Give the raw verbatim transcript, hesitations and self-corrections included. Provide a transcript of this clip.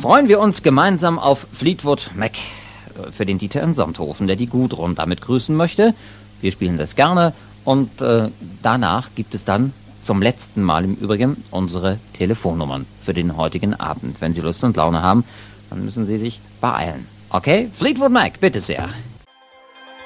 freuen wir uns gemeinsam auf Fleetwood Mac. Für den Dieter in Sonthofen, der die Gudrun damit grüßen möchte. Wir spielen das gerne. Und äh, danach gibt es dann zum letzten Mal im Übrigen unsere Telefonnummern für den heutigen Abend. Wenn Sie Lust und Laune haben, dann müssen Sie sich beeilen. Okay? Fleetwood Mac, bitte sehr.